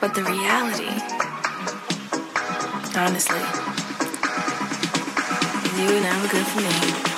But the reality, honestly, is you were never good for me.